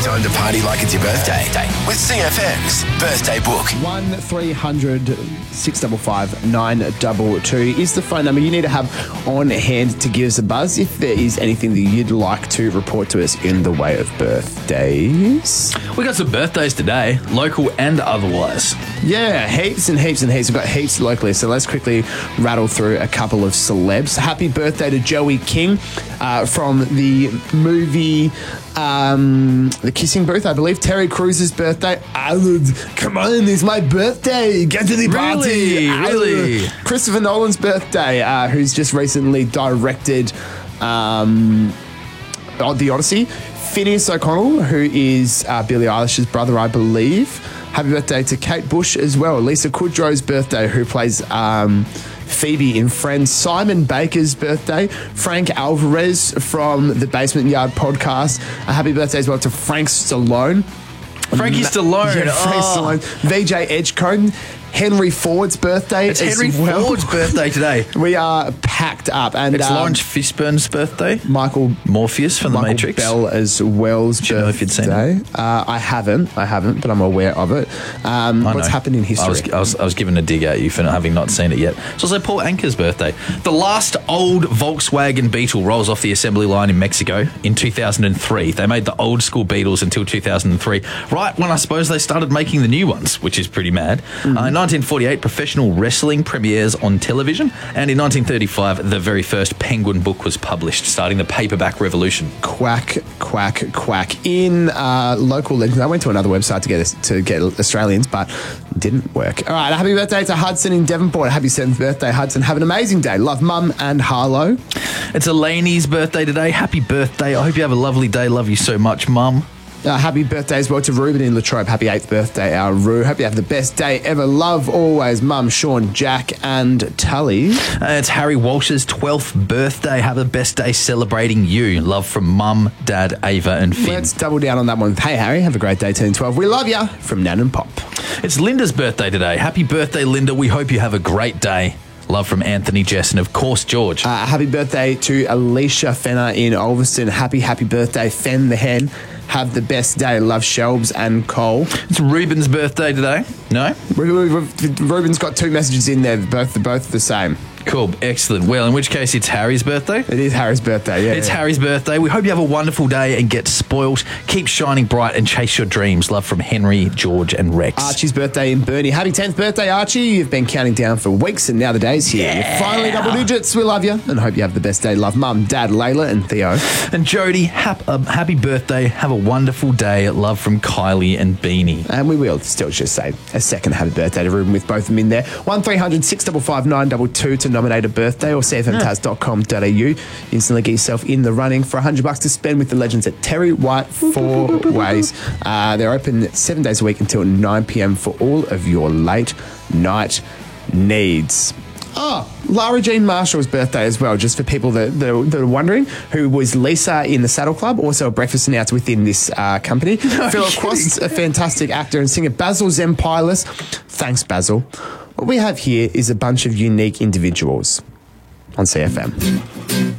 Time to party like it's your birthday with CFM's Birthday Book. 1300 655 922 is the phone number you need to have on hand to give us a buzz if there is anything that you'd like to report to us in the way of birthdays. We got some birthdays today, local and otherwise. Yeah, heaps and heaps and heaps. We've got heaps locally, so let's quickly rattle through a couple of celebs. Happy birthday to Joey King from the movie The Kissing Booth, I believe. Terry Cruz's birthday. Come on, it's my birthday. Get to the party. Really? Christopher Nolan's birthday, who's just recently directed The Odyssey. Phineas O'Connell, who is Billie Eilish's brother, I believe. Happy birthday to Kate Bush as well. Lisa Kudrow's birthday, who plays Phoebe in Friends. Simon Baker's birthday. Frank Alvarez from the Basement Yard podcast. A happy birthday as well to Frank Stallone. Frankie Stallone. Yeah, Frank Stallone. VJ Edgecombe. Henry Ford's birthday. It's Henry Ford's birthday today. We are packed up. And it's Lawrence Fishburne's birthday. Michael Morpheus from The Matrix. Bell as well's birthday. Do you know if you'd seen it? I haven't, but I'm aware of it. What's happened in history? I was giving a dig at you for having not seen it yet. It's also Paul Anka's birthday. The last old Volkswagen Beetle rolls off the assembly line in Mexico in 2003. They made the old school Beetles until 2003, right when I suppose they started making the new ones, which is pretty mad. In 1948, professional wrestling premieres on television, and in 1935, the very first Penguin book was published, starting the paperback revolution. Quack, quack, quack. In local legends, I went to another website to get Australians, but it didn't work. All right, happy birthday to Hudson in Devonport. Happy 7th birthday, Hudson. Have an amazing day. Love, Mum and Harlow. It's Elaine's birthday today. Happy birthday. I hope you have a lovely day. Love you so much, Mum. Happy birthday as well to Ruben in Latrobe. Happy 8th birthday, our Roo. Hope you have the best day ever. Love always, Mum, Sean, Jack and Tully. It's Harry Walsh's 12th birthday. Have the best day celebrating you. Love from Mum, Dad, Ava and Finn. Let's double down on that one. Hey, Harry, have a great day, turning 12. We love you. From Nan and Pop. It's Linda's birthday today. Happy birthday, Linda. We hope you have a great day. Love from Anthony, Jess, and of course, George. Happy birthday to Alicia Fenner in Ulverston. Happy birthday, Fen the Hen. Have the best day. Love, Shelbs and Cole. It's Ruben's birthday today. No? Ruben's got 2 messages in there, both the same. Cool, excellent. Well, in which case, it's Harry's birthday. It is Harry's birthday, yeah. It's Harry's birthday. We hope you have a wonderful day and get spoilt. Keep shining bright and chase your dreams. Love from Henry, George and Rex. Archie's birthday in Burnie. Happy 10th birthday, Archie. You've been counting down for weeks and now the day's here. Yeah. You're finally double digits. We love you and hope you have the best day. Love, Mum, Dad, Layla and Theo. And Jody, happy birthday. Have a wonderful day. Love from Kylie and Beanie. And we will still just say a second happy birthday to Ruben with both of them in there. 1300 655 922 to nominate a birthday or cfmtaz.com.au. Instantly get yourself in the running for $100 to spend with the legends at Terry White 4 Ways. They're open 7 days a week until 9 p.m. for all of your late night needs. Lara Jean Marshall's birthday as well, just for people that are wondering, who was Lisa in the Saddle Club, also a breakfast announcer within this company. Philip Quast's a fantastic actor and singer. Basil Zempailis. Thanks, Basil. What we have here is a bunch of unique individuals on CFM.